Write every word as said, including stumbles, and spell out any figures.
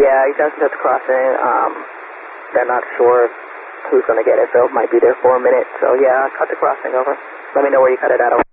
Yeah, he just at the crossing. Um, they're not sure who's going to get it, so it might be there for a minute. So, yeah, cut the crossing over. Let me know where you cut it out.